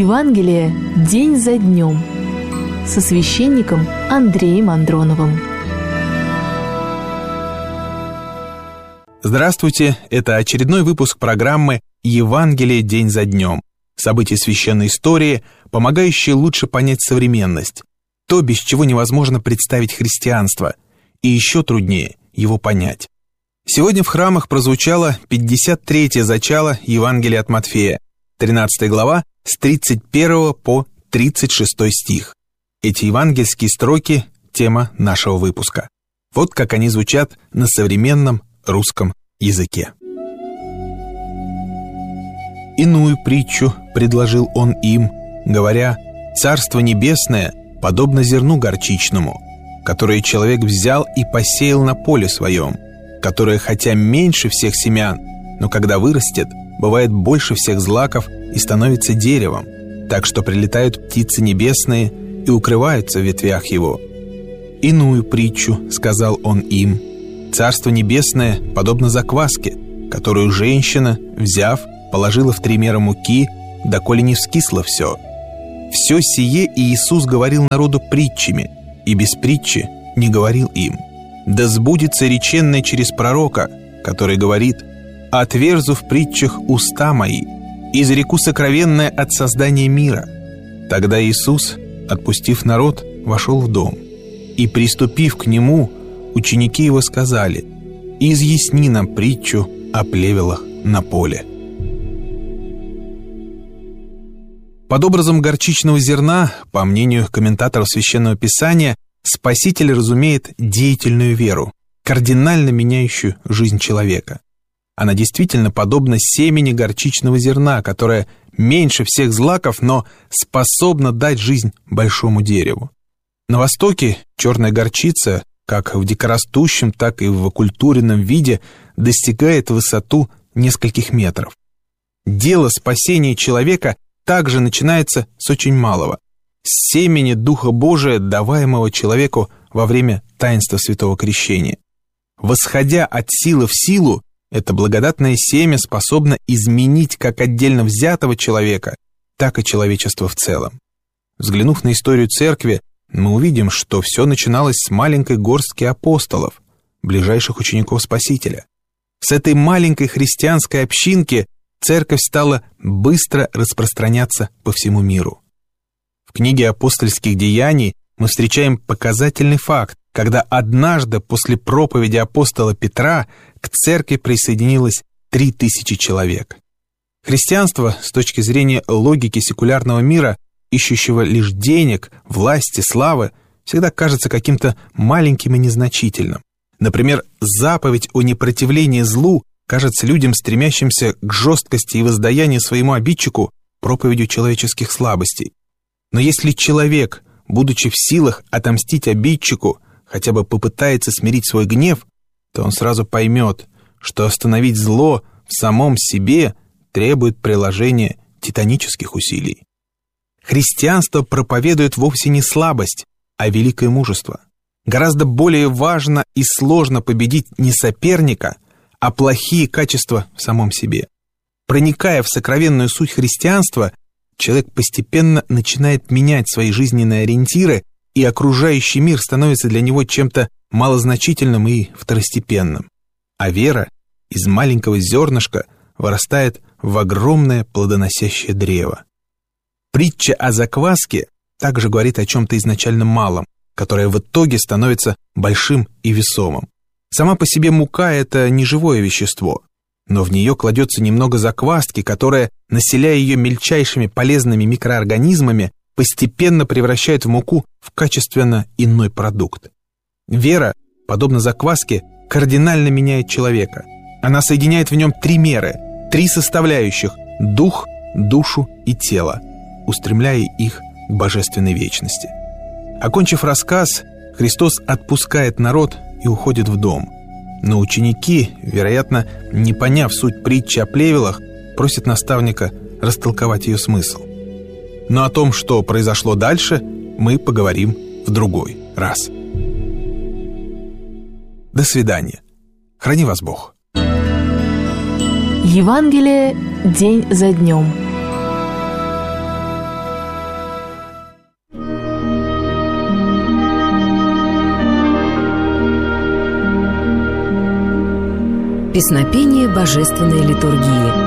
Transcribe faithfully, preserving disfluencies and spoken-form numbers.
Евангелие день за днем со священником Андреем Андроновым. Здравствуйте! Это очередной выпуск программы «Евангелие день за днем». События священной истории, помогающие лучше понять современность. То, без чего невозможно представить христианство, и еще труднее его понять. Сегодня в храмах прозвучало пятьдесят третье зачало Евангелия от Матфея, тринадцатая глава, с тридцать первого по тридцать шестой стих. Эти евангельские строки – тема нашего выпуска. Вот как они звучат на современном русском языке. «Иную притчу предложил он им, говоря: Царство Небесное подобно зерну горчичному, которое человек взял и посеял на поле своем, которое хотя меньше всех семян, но когда вырастет, бывает больше всех злаков и становится деревом, так что прилетают птицы небесные и укрываются в ветвях его. Иную притчу сказал он им: Царство Небесное подобно закваске, которую женщина, взяв, положила в три мера муки, доколе не вскисло все. Все сие Иисус говорил народу притчами, и без притчи не говорил им. Да сбудется реченное через пророка, который говорит: «Отверзу в притчах уста мои, изреку сокровенное от создания мира». Тогда Иисус, отпустив народ, вошел в дом, и, приступив к нему, ученики его сказали: «Изъясни нам притчу о плевелах на поле». Под образом горчичного зерна, по мнению комментаторов Священного Писания, Спаситель разумеет деятельную веру, кардинально меняющую жизнь человека. Она действительно подобна семени горчичного зерна, которое меньше всех злаков, но способна дать жизнь большому дереву. На Востоке черная горчица, как в дикорастущем, так и в окультуренном виде, достигает высоту нескольких метров. Дело спасения человека также начинается с очень малого, с семени Духа Божия, даваемого человеку во время таинства Святого Крещения. Восходя от силы в силу, это благодатное семя способно изменить как отдельно взятого человека, так и человечество в целом. Взглянув на историю Церкви, мы увидим, что все начиналось с маленькой горстки апостолов, ближайших учеников Спасителя. С этой маленькой христианской общинки Церковь стала быстро распространяться по всему миру. В книге апостольских деяний мы встречаем показательный факт, когда однажды после проповеди апостола Петра к церкви присоединилось три тысячи человек. Христианство, с точки зрения логики секулярного мира, ищущего лишь денег, власти, славы, всегда кажется каким-то маленьким и незначительным. Например, заповедь о непротивлении злу кажется людям, стремящимся к жесткости и воздаянию своему обидчику, проповедью человеческих слабостей. Но если человек, будучи в силах отомстить обидчику, хотя бы попытается смирить свой гнев, то он сразу поймет, что остановить зло в самом себе требует приложения титанических усилий. Христианство проповедует вовсе не слабость, а великое мужество. Гораздо более важно и сложно победить не соперника, а плохие качества в самом себе. Проникая в сокровенную суть христианства, человек постепенно начинает менять свои жизненные ориентиры, и окружающий мир становится для него чем-то малозначительным и второстепенным. А вера из маленького зернышка вырастает в огромное плодоносящее древо. Притча о закваске также говорит о чем-то изначально малом, которое в итоге становится большим и весомым. Сама по себе мука – это не живое вещество, но в нее кладется немного закваски, которая, населяя ее мельчайшими полезными микроорганизмами, постепенно превращает в муку в качественно иной продукт. Вера, подобно закваске, кардинально меняет человека. Она соединяет в нем три меры, три составляющих – дух, душу и тело, устремляя их к божественной вечности. Окончив рассказ, Христос отпускает народ и уходит в дом. Но ученики, вероятно, не поняв суть притчи о плевелах, просят наставника растолковать ее смысл. Но о том, что произошло дальше, мы поговорим в другой раз. До свидания. Храни вас Бог. Евангелие день за днем. Песнопение божественной литургии.